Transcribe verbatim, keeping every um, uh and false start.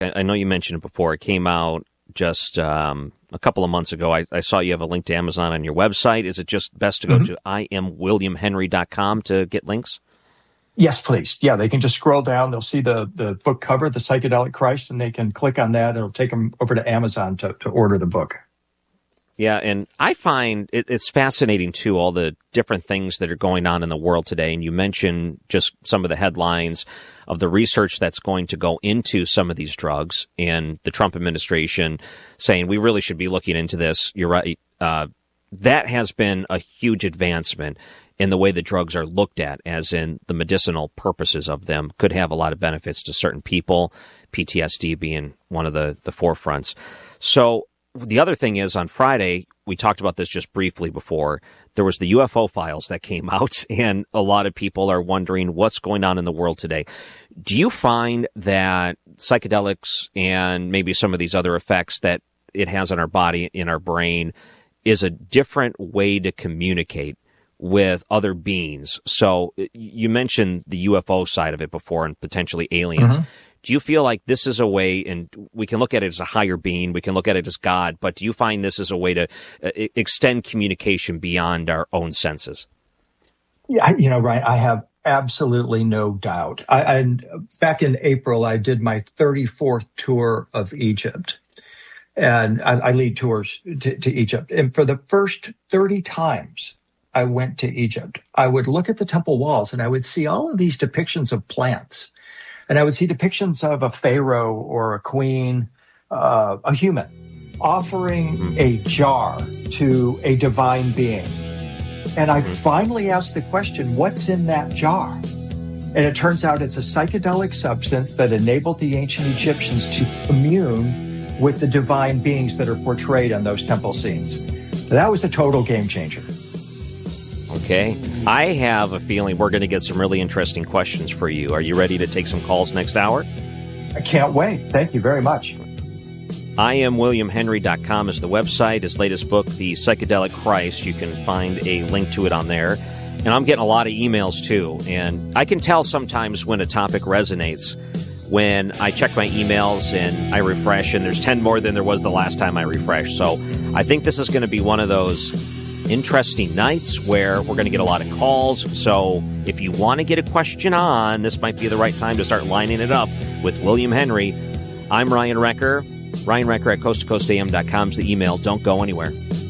I, I know you mentioned it before. It came out just um, a couple of months ago. I, I saw you have a link to Amazon on your website. Is it just best to go mm-hmm. to I am william henry dot com to get links? Yes, please. Yeah, they can just scroll down. They'll see the, the book cover, The Psychedelic Christ, and they can click on that. It'll take them over to Amazon to, to order the book. Yeah, and I find it, it's fascinating, too, all the different things that are going on in the world today. And you mentioned just some of the headlines of the research that's going to go into some of these drugs, and the Trump administration saying we really should be looking into this. You're right. Uh, that has been a huge advancement in the way the drugs are looked at, as in the medicinal purposes of them could have a lot of benefits to certain people, P T S D being one of the, the forefronts. So the other thing is, on Friday, we talked about this just briefly before, there was the U F O files that came out, and a lot of people are wondering what's going on in the world today. Do you find that psychedelics and maybe some of these other effects that it has on our body, in our brain, is a different way to communicate with other beings? So you mentioned the U F O side of it before, and potentially aliens. Mm-hmm. Do you feel like this is a way, and we can look at it as a higher being, we can look at it as God, but do you find this is a way to uh, extend communication beyond our own senses? Yeah, you know, Ryan, I have absolutely no doubt. I, and back in April, I did my thirty-fourth tour of Egypt, and I, I lead tours to, to Egypt. And for the first thirty times I went to Egypt, I would look at the temple walls and I would see all of these depictions of plants. And I would see depictions of a pharaoh or a queen, uh, a human, offering a jar to a divine being. And I finally asked the question, what's in that jar? And it turns out it's a psychedelic substance that enabled the ancient Egyptians to commune with the divine beings that are portrayed on those temple scenes. So that was a total game changer. Okay. I have a feeling we're going to get some really interesting questions for you. Are you ready to take some calls next hour? I can't wait. Thank you very much. I am william henry dot com is the website. His latest book, The Psychedelic Christ, you can find a link to it on there. And I'm getting a lot of emails, too. And I can tell sometimes when a topic resonates when I check my emails and I refresh, and there's ten more than there was the last time I refreshed. So I think this is going to be one of those interesting nights where we're going to get a lot of calls. So if you want to get a question on, this might be the right time to start lining it up with William Henry. I'm Ryan Recker. Ryan Recker at coast to coast a m dot com is the email. Don't go anywhere.